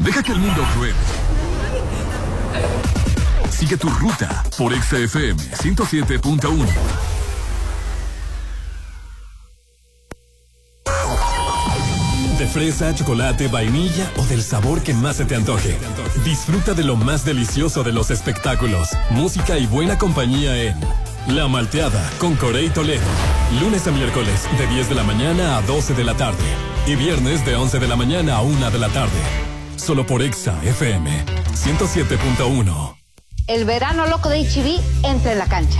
Deja que el mundo pruebe. Sigue tu ruta por Exa FM 107.1. De fresa, chocolate, vainilla o del sabor que más se te antoje. Disfruta de lo más delicioso de los espectáculos, música y buena compañía en La Malteada con Corey Toledo. Lunes a miércoles de 10 de la mañana a 12 de la tarde. Y viernes de 11 de la mañana a 1 de la tarde. Solo por Exa FM 107.1. El verano loco de HB entra en la cancha.